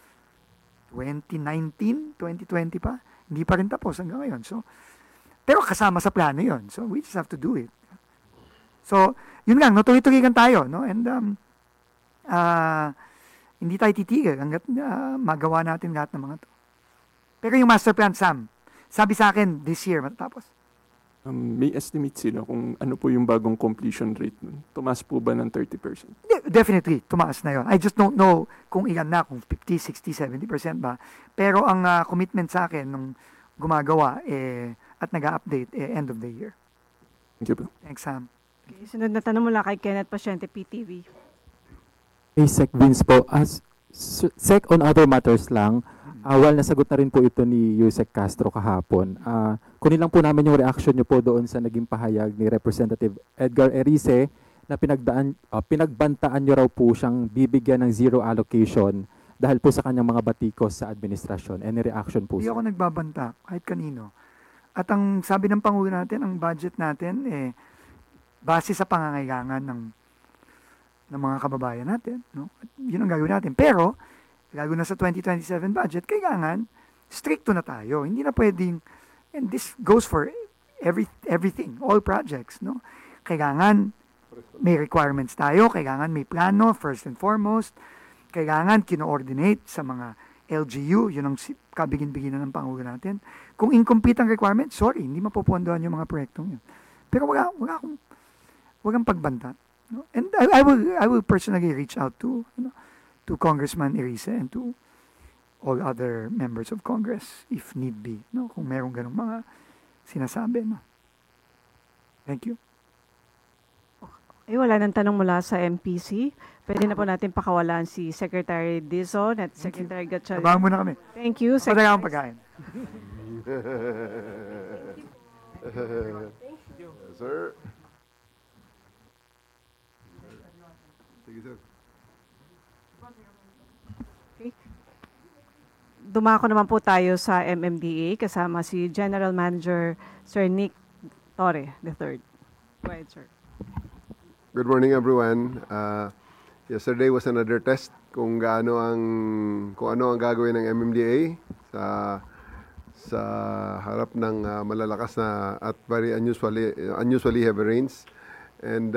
2019, 2020 pa. Hindi pa rin tapos hanggang ngayon. So, pero kasama sa plano yun. So, we just have to do it. So, yun lang. Tuloy-tuloy lang tayo. No? And, hindi tayo titigil hanggat magawa natin lahat ng mga to. Pero yung master plan, Sam, sabi sa akin this year, matatapos. May estimate sila kung ano po yung bagong completion rate nun. Tumaas po ba ng 30%? Definitely, tumaas na yun. I just don't know kung ilan na, kung 50, 60, 70% ba. Pero ang commitment sa akin nung gumagawa at nag-update end of the year. Thank you po. Thanks, Sam. Okay, sunod na tanong mula kay Kenneth Pasyente, PTV. Hey, Sec Vince po. Sec on other matters lang, while nasagot na rin po ito ni Yusek Castro kahapon, kunin lang po namin yung reaction nyo po doon sa naging pahayag ni Representative Edgar Erice na pinagbantaan nyo raw po siyang bibigyan ng zero allocation dahil po sa kanyang mga batikos sa administrasyon. Any reaction po, Hindi sir? ako nagbabanta kahit kanino. At ang sabi ng Pangulo natin, ang budget natin, base sa pangangailangan ng mga kababayan natin. No? At yun ang gagawin natin. Pero, lalo na sa 2027 budget, kailangan stricto na tayo. Hindi na pwedeng, and this goes for everything, all projects. No? Kailangan may requirements tayo, kailangan may plano, first and foremost. Kailangan kino-ordinate sa mga LGU, yun ang kabigin-biginan ng Pangulo natin. Kung incomplete ang requirement, sorry, hindi mapupondohan yung mga proyektong yun. Pero walang pagbanta. No? And I will personally reach out to Congressman Erice and to all other members of Congress if need be, no? Kung merong ganong mga sinasabi. No? Thank you. Wala nang tanong mula sa MPC. Pwede na po natin pakawalan si Secretary Dizon at Secretary Gatchalian. Abangan muna kami. Thank you, Padalang Secretary. ang pagkain. Sir. Sige, sir. Dumako naman po tayo sa MMDA kasama si General Manager Sir Nick Torre III. Go ahead, sir. Good morning, everyone. Yesterday was another test kung ano ang gagawin ng MMDA sa harap ng malalakas na at very unusually heavy rains. And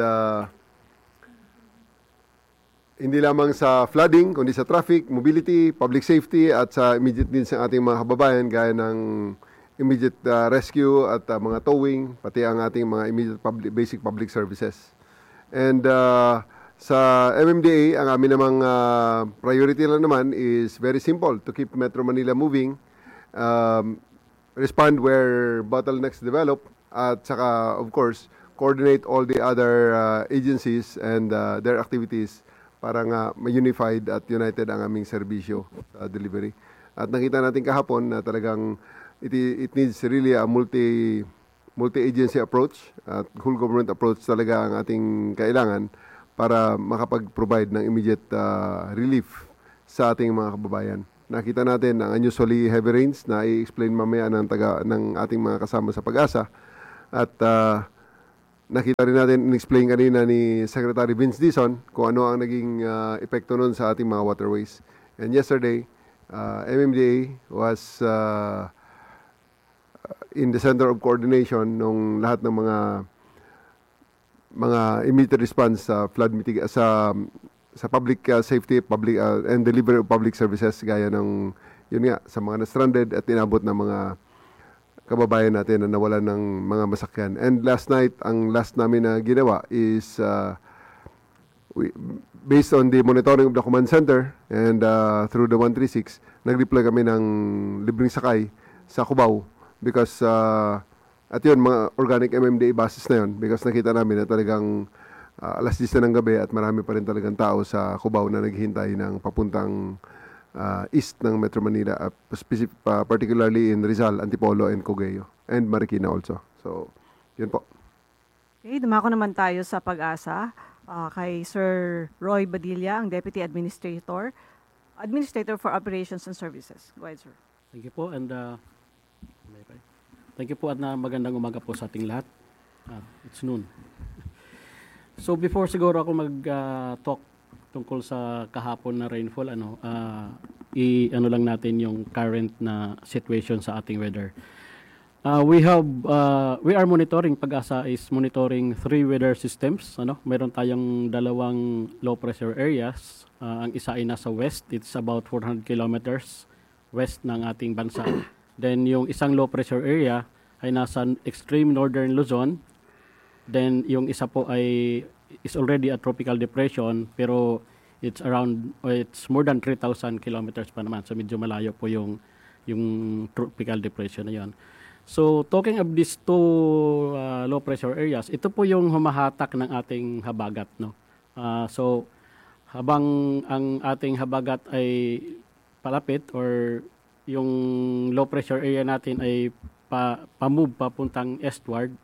hindi lamang sa flooding, kundi sa traffic, mobility, public safety, at sa immediate needs ng ating mga kababayan gaya ng immediate rescue at mga towing, pati ang ating mga immediate basic public services. And sa MMDA, ang amin namang priority lang naman is very simple, to keep Metro Manila moving, respond where bottlenecks develop, at saka, of course, coordinate all the other agencies and their activities para nga unified at united ang aming serbisyo sa delivery. At nakita natin kahapon na talagang it needs really a multi-agency approach at whole government approach talaga ang ating kailangan para makapag-provide ng immediate relief sa ating mga kababayan. Nakita natin ang unusually heavy rains na i-explain mamaya ng ating mga kasama sa Pag-asa. At nakita rin natin, in-explain kanina ni Secretary Vince Dizon kung ano ang naging epekto nun sa ating mga waterways. And yesterday, MMDA was in the center of coordination ng lahat ng mga immediate response sa flood sa public safety, public and delivery of public services gaya ng yun nga sa mga na-stranded at inabot ng mga kababayan natin na nawalan ng mga masakyan. And last night, ang last namin na ginawa is based on the monitoring of the command center and through the 136, nag-deploy kami ng libreng sakay sa Cubao because at yun, mga organic MMDA bases na yun because nakita namin na talagang alas 10 na ng gabi at marami pa rin talagang tao sa Cubao na naghihintay ng papuntang east ng Metro Manila, particularly in Rizal, Antipolo, and Cogueo, and Marikina also. So, yun po. Okay, dumako naman tayo sa Pag-asa kay Sir Roy Badilla, ang Deputy Administrator for Operations and Services. Go ahead, sir. Thank you po, and thank you po at magandang umaga po sa ating lahat. It's noon. So before siguro ako mag-talk tungkol sa kahapon na rainfall, ano lang natin yung current na situation sa ating weather. We are monitoring, Pag-asa is monitoring 3 weather systems. Meron tayong 2 low pressure areas. Ang isa ay nasa west, it's about 400 kilometers west ng ating bansa. Then yung isang low pressure area ay nasa extreme northern Luzon. Then yung isa po is already a tropical depression, pero it's more than 3,000 kilometers pa naman. So medyo malayo po yung tropical depression na yon. So talking of these 2 low pressure areas, ito po yung humahatak ng ating habagat, no. So habang ang ating habagat ay palapit or yung low pressure area natin ay pa-move papuntang eastward,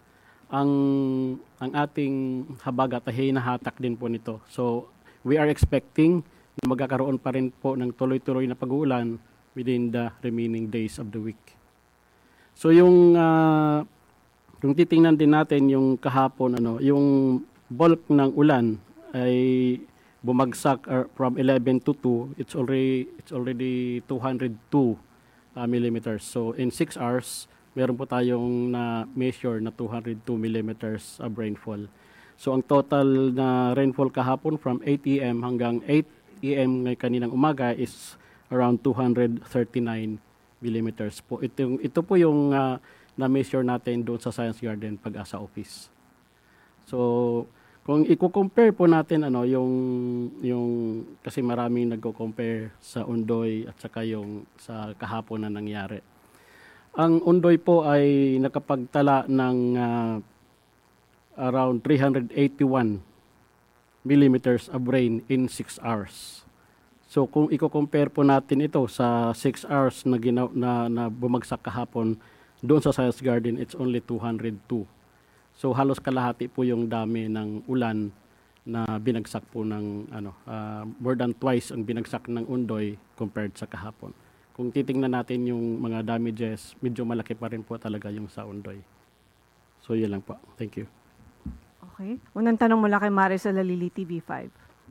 ang ating habagat ay hinahatak din po nito. So, we are expecting na magkakaroon pa rin po ng tuloy-tuloy na pag-uulan within the remaining days of the week. So, yung titingnan din natin yung kahapon, yung bulk ng ulan ay bumagsak from 11 to 2. It's already 202 millimeters. So, in 6 hours, meron po tayong na-measure na 202 millimeters of rainfall. So, ang total na rainfall kahapon from 8 a.m. hanggang 8 a.m. ngay kaninang umaga is around 239 millimeters po. Ito po yung na-measure natin doon sa Science Garden Pag-asa Office. So, kung i-compare po natin yung kasi maraming nagko-compare sa Ondoy at saka yung sa kahapon na nangyari. Ang Ondoy po ay nakapagtala ng around 381 millimeters of rain in 6 hours. So kung i-compare po natin ito sa 6 hours na bumagsak kahapon doon sa Science Garden, it's only 202. So halos kalahati po yung dami ng ulan na binagsak po ng more than twice ang binagsak ng Ondoy compared sa kahapon. Kung titingnan natin yung mga damages, medyo malaki pa rin po talaga yung sa Ondoy. So yun lang po. Thank you. Okay. Unang tanong mula kay Maricel Lalili, TV5.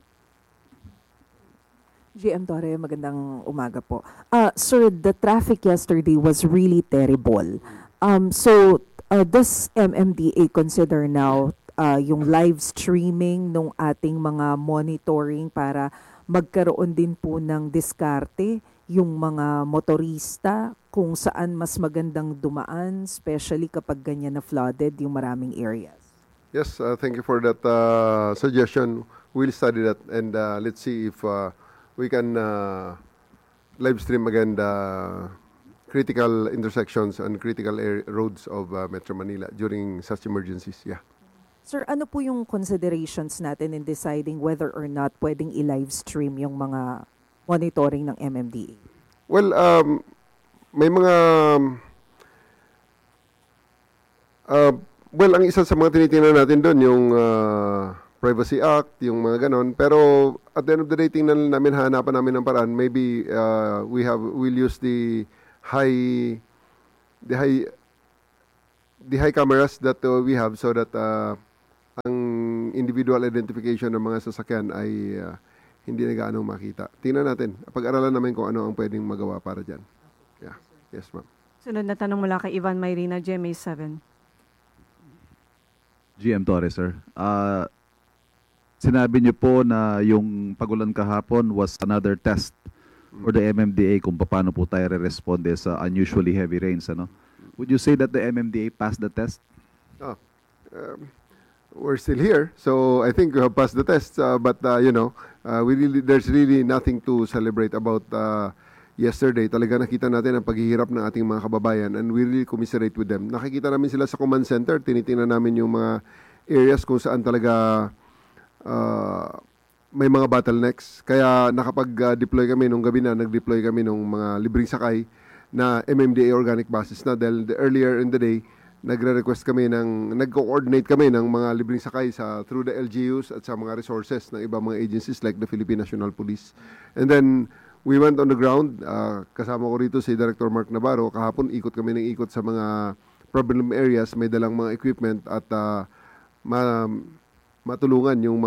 GM Torre, magandang umaga po. Sir, the traffic yesterday was really terrible. Does MMDA consider now yung live streaming ng ating mga monitoring para magkaroon din po ng diskarte yung mga motorista kung saan mas magandang dumaan, especially kapag ganyan na flooded yung maraming areas? Yes, thank you for that suggestion. We'll study that and let's see if we can live stream again the critical intersections and critical roads of Metro Manila during such emergencies. Yeah. Sir, ano po yung considerations natin in deciding whether or not pwedeng i-live stream yung mga monitoring ng MMDA? Well, may mga ang isa sa mga tinitingnan natin doon yung Privacy Act, yung mga ganon. Pero at the end of the day, tingnan namin, hanapan namin ng paraan. Maybe we'll use the high cameras that we have so that ang individual identification ng mga sasakyan ay hindi na gaano makita. Tingnan natin. Pag-aralan namin kung ano ang pwedeng magawa para dyan. Yeah. Yes, ma'am. Sunod na tanong mula kay Ivan Mayrina, GMA7. GM Torres, sir. Sinabi niyo po na yung pagulan kahapon was another test for the MMDA kung paano po tayo re-responde sa unusually heavy rains. Would you say that the MMDA passed the test? We're still here, so I think we have passed the test. But there's really nothing to celebrate about yesterday. Talaga nakita natin ang paghihirap ng ating mga kababayan and we really commiserate with them. Nakikita namin sila sa command center, tinitingnan namin yung mga areas kung saan talaga may mga bottlenecks. Kaya nakapag-deploy kami nung gabi na, nag-deploy kami nung mga libreng sakay na MMDA organic buses na dahil earlier in the day, nag-coordinate kami ng mga libreng sakay through the LGUs at sa mga resources ng ibang mga agencies like the Philippine National Police. And then, we went on the ground, kasama ko rito si Director Mark Navarro. Kahapon, ikot kami ng ikot sa mga problem areas, may dalang mga equipment at matulungan yung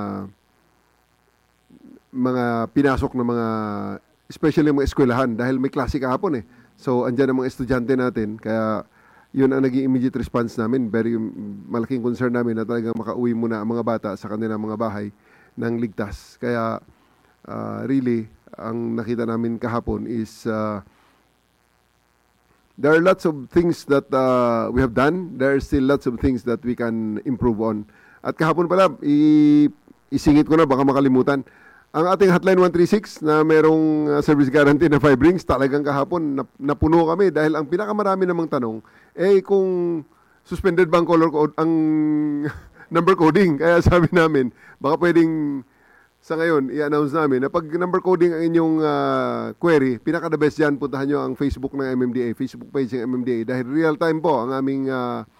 mga pinasok na mga, especially mga eskwelahan dahil may klase kahapon eh. So, andyan ang mga estudyante natin, kaya yun ang naging immediate response namin. Very malaking concern namin na talagang makauwi muna ang mga bata sa kanilang mga bahay ng ligtas. Kaya really, ang nakita namin kahapon is there are lots of things that we have done. There are still lots of things that we can improve on. At kahapon pala, isingit ko na, baka makalimutan. Ang ating hotline 136 na merong service guarantee na 5 rings, talagang kahapon napuno kami dahil ang pinakamarami namang tanong kung suspended ba ang color code, ang number coding. Kaya sabi namin, baka pwedeng sa ngayon i-announce namin na pag number coding ang inyong query, pinaka the best dyan, puntahan nyo ang Facebook ng MMDA, Facebook page ng MMDA dahil real time po ang aming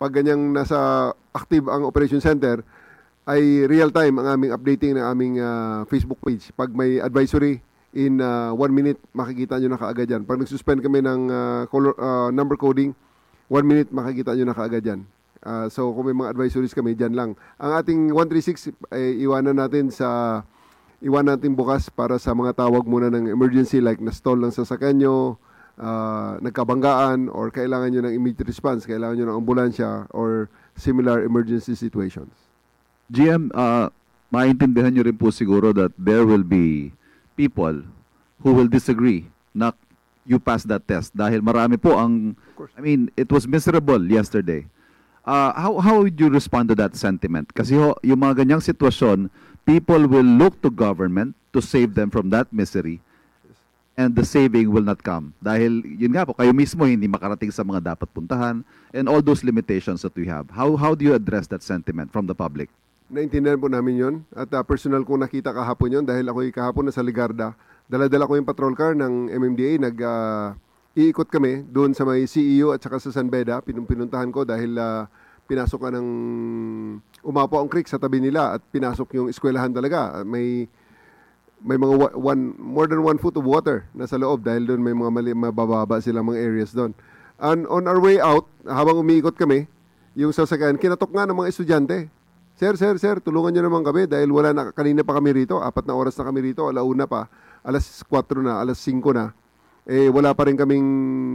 pag ganyang nasa active ang operation center, ay real time ang aming updating ng aming Facebook page. Pag may advisory, in 1 minute, makikita nyo na kaagad yan. Pag nagsuspend kami ng number coding, 1 minute, makikita nyo na kaagad yan. So kung may mga advisories kami, dyan lang. Ang ating 136, iwanan natin bukas para sa mga tawag muna ng emergency, like na-stall lang sa sasakyan nyo, nagkabanggaan, or kailangan nyo ng immediate response, kailangan nyo ng ambulansya, or similar emergency situations. GM, maintindihan nyo rin po siguro that there will be people who will disagree na you pass that test dahil marami po I mean, it was miserable yesterday. How would you respond to that sentiment? Kasi yung mga ganyang sitwasyon, people will look to government to save them from that misery, and the saving will not come. Dahil, yun nga po, kayo mismo hindi makarating sa mga dapat puntahan, and all those limitations that we have. How do you address that sentiment from the public? Naintindihan po namin yun. At personal kong nakita kahapon yun dahil ako kahapon nasa Ligarda. Dala-dala ko yung patrol car ng MMDA. Iikot kami doon sa may CEU at saka sa San Beda. Pinuntahan ko dahil pinasok ka ng umapo ang creek sa tabi nila at pinasok yung eskwelahan talaga. May mga more than 1 foot of water nasa loob dahil doon may mga mabababa silang mga areas doon. And on our way out, habang umiikot kami, yung sasakyan, kinatok nga ng mga estudyante. Sir, tulungan nyo naman kami dahil kanina pa kami rito, 4 na oras na kami rito, 1:00 pa, 4:00 na, 5:00 na, wala pa rin kaming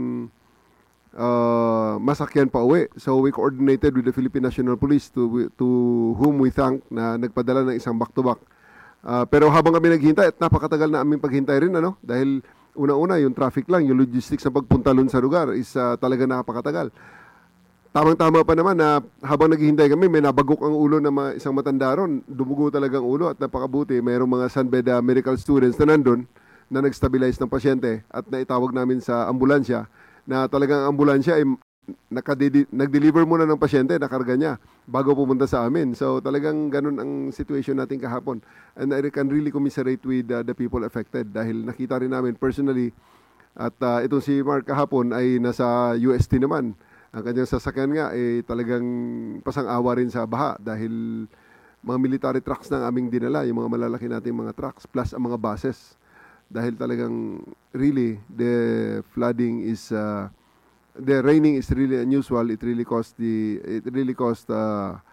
masakyan pa uwi. So we coordinated with the Philippine National Police to whom we thank na nagpadala ng isang back-to-back. Pero habang kami naghintay, at napakatagal na aming paghintay rin, dahil una-una yung traffic lang, yung logistics sa pagpunta lun sa lugar is talaga napakatagal. Tamang-tama pa naman na habang naghihintay kami, may nabagok ang ulo ng isang matanda ron. Dumugo talagang ulo at napakabuti. Mayroong mga San Beda medical students na nandun na nag-stabilize ng pasyente at naitawag namin sa ambulansya na talagang ambulansya ay nag-deliver muna ng pasyente, nakarga niya bago pumunta sa amin. So talagang ganun ang situation natin kahapon. And I can really commiserate with the people affected dahil nakita rin namin personally at itong si Mark kahapon ay nasa UST naman. Ang kanyang sasakyan nga talagang pasang-awa rin sa baha dahil mga military trucks na aming dinala, yung mga malalaki nating mga trucks plus ang mga buses. Dahil talagang really the flooding is the raining is really unusual. It really caused